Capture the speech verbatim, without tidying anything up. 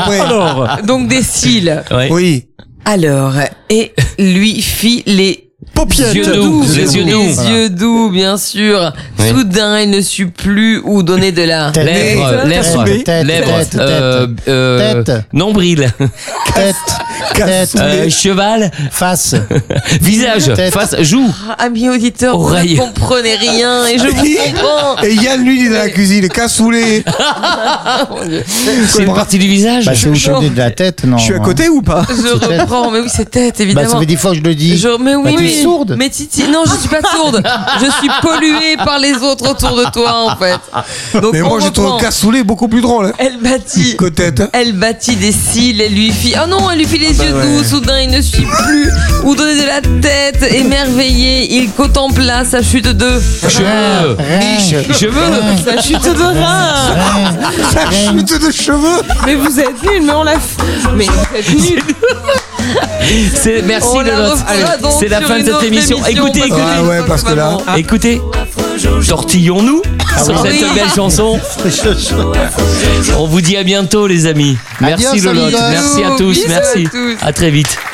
après. Alors. Donc des cils. Ouais. Oui. Alors, et lui fit les Paupiètes. Yeux doux, les yeux doux. Les Voilà. yeux doux, bien sûr. Oui. Soudain, il ne sut plus où donner de la Tête. Lèvres, Tête, lèvres, tête, tête, lèvres, tête, euh, euh, tête. nombril, Tête. Tête. euh, cheval, Face. visage, Tête. face, joue. Ah, amis auditeurs, vous Oreille. ne comprenez rien et je vous comprends. Et Yann, lui, il est dans la cuisine, cassoulet. C'est une partie du visage. Bah, c'est où je dis de la tête, non. Je suis à côté ou pas? Je tête. reprends, mais oui, c'est tête, Bah, évidemment. ça fait dix fois que je le dis. Je- mais oui, Bah, tu es oui. sourde. Mais Titi, non, je suis pas sourde. Je suis polluée par les autres autour de toi, en fait. Donc, Mais on moi, je trouve reprend. cassoulet beaucoup plus drôle. Hein. Elle bâtit. Que tête. Hein. Elle bâtit des cils, elle lui fit. Ah non, elle lui fit les bah yeux ouais. doux. Soudain, il ne suit plus où donner de la tête. Émerveillé, il contempla sa chute de Cheveux, Riche. cheveux. sa chute de rein. La chute de cheveux. Mais vous êtes nuls, mais on l'a. f- Mais vous êtes nuls. C'est, merci On la Lolotte. refera donc C'est la sur fin de une cette autre émission. émission, Écoutez, parce que écoutez. Ah ouais, parce que là- Ah. Écoutez, tortillons-nous sur oui. cette belle chanson. On vous dit à bientôt, les amis. Merci Adios, Lolotte. amigos. Merci à tous. Bisous à Merci. tous. À très vite.